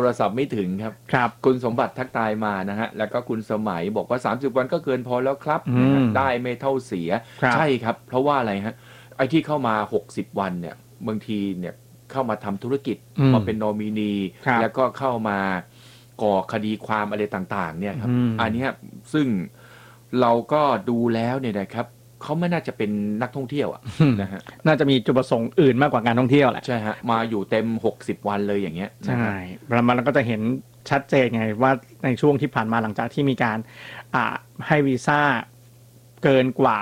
ศัพท์ไม่ถึงครับคุณสมบัติทักทายมานะฮะแล้วก็คุณสมัยบอกว่า30วันก็เกินพอแล้วครับนะฮะได้ไม่เท่าเสียใช่ครับเพราะว่าอะไรฮะไอ้ที่เข้ามา60วันเนี่ยบางทีเนี่ยเข้ามาทำธุรกิจมาเป็นนอมินีแล้วก็เข้ามาก่อคดีความอะไรต่างๆเนี่ยครับอันนี้ซึ่งเราก็ดูแล้วเนี่ยนะครับเขาไม่น่าจะเป็นนักท่องเที่ยวนะฮะน่าจะมีจุดประสงค์อื่นมากกว่าการท่องเที่ยวแหละใช่ฮะมาอยู่เต็ม60วันเลยอย่างเงี้ยใช่มันก็จะเห็นชัดเจนไงว่าในช่วงที่ผ่านมาหลังจากที่มีการให้วีซ่าเกินกว่า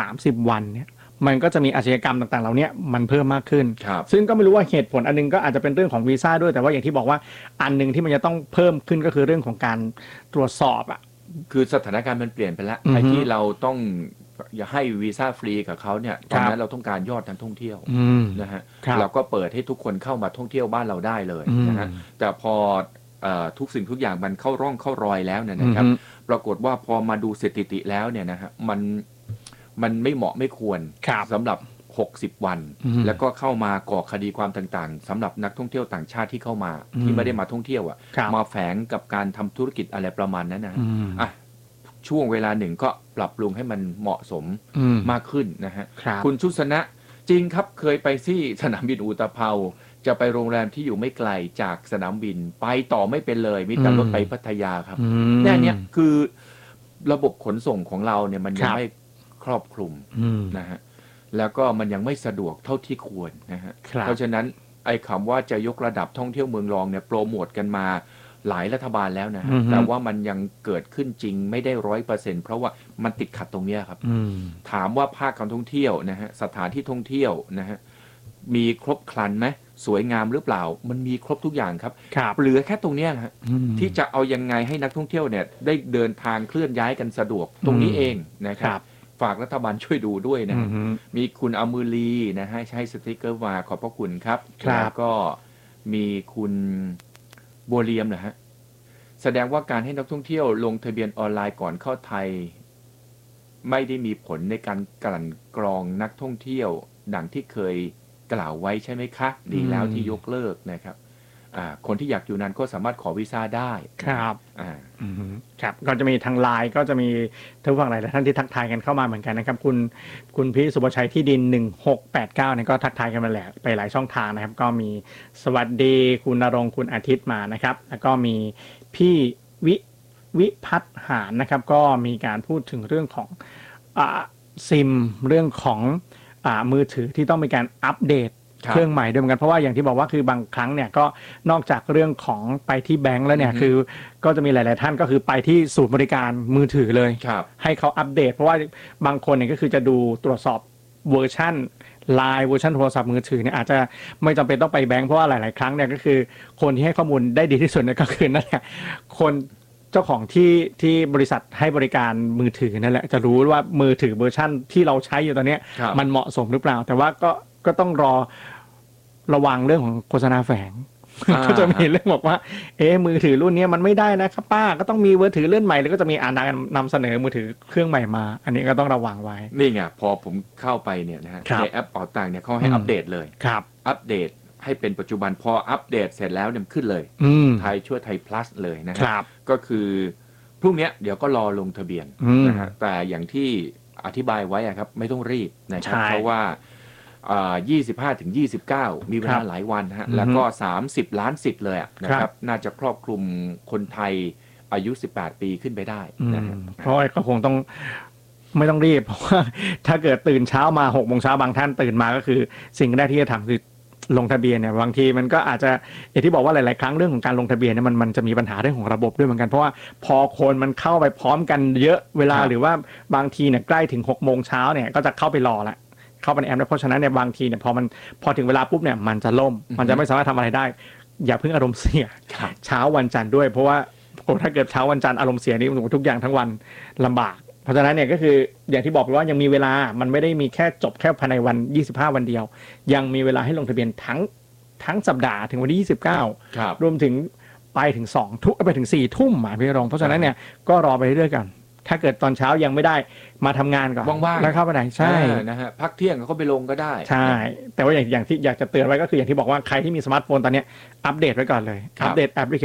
30วันเนี่ยมันก็จะมีอาชญากรรมต่างๆเหล่านี้มันเพิ่มมากขึ้นซึ่งก็ไม่รู้ว่าเหตุผลอันนึงก็อาจจะเป็นเรื่องของวีซ่าด้วยแต่ว่าอย่างที่บอกว่าอันนึงที่มันจะต้องเพิ่มขึ้นก็คือเรื่องของการตรวจสอบคือสถานการณ์มันเปลี่ยนไปแล้วไอ้ที่เราต้องอย่าให้วีซ่าฟรีกับเขาเนี่ยตอนนั้นเราต้องการยอดนักท่องเที่ยวนะฮะเราก็เปิดให้ทุกคนเข้ามาท่องเที่ยวบ้านเราได้เลยนะฮะแต่พอทุกสิ่งทุกอย่างมันเข้าร่องเข้ารอยแล้วเนี่ยนะครับปรากฏว่าพอมาดูสถิติแล้วเนี่ยนะฮะมันไม่เหมาะไม่ควรสำหรับ60วันแล้วก็เข้ามาก่อคดีความต่างๆสำหรับนักท่องเที่ยวต่างชาติที่เข้ามาที่ไม่ได้มาท่องเที่ยวมาแฝงกับการทำธุรกิจอะไรประมาณนั้นนะช่วงเวลาหนึ่งก็ปรับปรุงให้มันเหมาะสมมากขึ้นนะฮะคุณชุสนะจริงครับเคยไปที่สนามบินอุตภเปาจะไปโรงแรมที่อยู่ไม่ไกลจากสนามบินไปต่อไม่เป็นเลยมีแต่รถไปพัทยาครับแน่เนี่ยคือระบบขนส่งของเราเนี่ยมันยังไม่ครอบคลุมนะฮะแล้วก็มันยังไม่สะดวกเท่าที่ควรนะฮะเพราะฉะนั้นไอ้คำว่าจะยกระดับท่องเที่ยวเมืองรองเนี่ยโปรโมทกันมาหลายรัฐบาลแล้วนะแต่ว่ามันยังเกิดขึ้นจริงไม่ได้100%เพราะว่ามันติดขัดตรงนี้ครับถามว่าภาคการท่องเที่ยวนะฮะสถานที่ท่องเที่ยวนะฮะมีครบครันไหมสวยงามหรือเปล่ามันมีครบทุกอย่างครับเหลือแค่ตรงนี้นะที่จะเอายังไงให้นักท่องเที่ยวเนี่ยได้เดินทางเคลื่อนย้ายกันสะดวกตรงนี้เองนะครับฝากรัฐบาลช่วยดูด้วยนะมีคุณอมือลีนะฮะใช้สติ๊กเกอร์มาขอบพระคุณครับแล้วก็มีคุณบัวเลียมนะฮะแสดงว่าการให้นักท่องเที่ยวลงทะเบียนออนไลน์ก่อนเข้าไทยไม่ได้มีผลในการกลั่นกรองนักท่องเที่ยวดังที่เคยกล่าวไว้ใช่ไหมคะดีแล้วที่ยกเลิกนะครับคนที่อยากอยู่นานก็สามารถขอวีซ่าได้ครับครับก็จะมีทางไลน์ก็จะมีทุกฝั่งหลายท่านที่ทักทายกันเข้ามาเหมือนกันนะครับคุณพี่สุภชัยที่ดิน1689เนี่ยก็ทักทายกันมาแล้วไปหลายช่องทางนะครับก็มีสวัสดีคุณณรงค์คุณอาทิตย์มานะครับแล้วก็มีพี่วิพัฒน์หานนะครับก็มีการพูดถึงเรื่องของซิมเรื่องของมือถือที่ต้องมีการอัปเดตเครื่องใหม่ด้วยเหมือนกันเพราะว่าอย่างที่บอกว่าคือบางครั้งเนี่ยก็นอกจากเรื่องของไปที่แบงก์แล้วเนี่ยคือก็จะมีหลายๆท่านก็คือไปที่ศูนย์บริการมือถือเลยให้เขาอัปเดตเพราะว่าบางคนเนี่ยก็คือจะดูตรวจสอบเวอร์ชันไลน์เวอร์ชันโทรศัพท์มือถือเนี่ยอาจจะไม่จำเป็นต้องไปแบงก์เพราะว่าหลายๆครั้งเนี่ยก็คือคนที่ให้ข้อมูลได้ดีที่สุดเนี่ยก็คือนั่นแหละคนเจ้าของที่บริษัทให้บริการมือถือนั่นแหละจะรู้ว่ามือถือเวอร์ชันที่เราใช้อยู่ตอนนี้มันเหมาะสมหรือเปล่าแต่ว่าก็ต้องระวังเรื่องของโฆษณาแฝงก็จะมีเรื่องบอกว่ามือถือรุ่นนี้มันไม่ได้นะครับป้าก็ต้องมีมือถือเลื่อนใหม่แล้วก็จะมีนำเสนอมือถือเครื่องใหม่มาอันนี้ก็ต้องระวังไว้นี่ไงพอผมเข้าไปเนี่ยนะฮะในแอปเป๋าตังค์เนี่ยเขาให้อัปเดตเลยอัปเดตให้เป็นปัจจุบันพออัปเดตเสร็จแล้วเนี่ยขึ้นเลยไทยช่วยไทย plus เลยนะครับก็คือพรุ่งนี้เดี๋ยวก็รอลงทะเบียนนะฮะแต่อย่างที่อธิบายไว้ครับไม่ต้องรีบนะครับเพราะว่า25 ถึง 29มีเวลาหลายวันฮะแล้วก็30 ล้านสิทธิ์เลยนะครับน่าจะครอบคลุมคนไทยอายุ18ปีขึ้นไปได้นะฮะเพราะก็คงต้องไม่ต้องรีบเพราะว่าถ้าเกิดตื่นเช้ามา6 โมงเช้าบางท่านตื่นมาก็คือสิ่งแรกที่จะทำคือลงทะเบียนเนี่ยบางทีมันก็อาจจะอย่างที่บอกว่าหลายๆครั้งเรื่องของการลงทะเบียนเนี่ยมันจะมีปัญหาเรื่องของระบบด้วยเหมือนกันเพราะว่าพอคนมันเข้าไปพร้อมกันเยอะเวลาหรือว่าบางทีเนี่ยใกล้ถึง6 โมงเช้าเนี่ยก็จะเข้าไปรอละเข้าไปในแอปเพราะฉะนั้นเนี่ยบางทีเนี่ยพอถึงเวลาปุ๊บเนี่ยมันจะล่มมันจะไม่สามารถทำอะไรได้อย่าเพิ่งอารมณ์เสียเช้าวันจันทร์ด้วยเพราะว่าถ้าเกิดเช้าวันจันทร์อารมณ์เสียนี่ทุกอย่างทั้งวันลำบากเพราะฉะนั้นเนี่ยก็คืออย่างที่บอกไปว่ายังมีเวลามันไม่ได้มีแค่จบแค่ภายในวัน25วันเดียวยังมีเวลาให้ลงทะเบียนทั้งสัปดาห์ถึงวันที่29รวมถึงไปถึง2 ทุ่มไปถึง4 ทุ่มพี่รองเพราะฉะนั้นเนี่ยก็รอไปเรื่อยๆกันถ้าเกิดตอนเช้ายังไม่ได้มาทำงานก่อนว่างๆแล้วเข้าไปไหนใช่นะฮะพักเที่ยงก็ไปลงก็ได้ใช่แต่ว่าอย่างที่อยากจะเตือนไว้ก็คืออย่างที่บอกว่าใครที่มีสมาร์ทโฟนตอนนี้อัปเดตไว้ก่อนเลยอัปเดตแอปพลิเค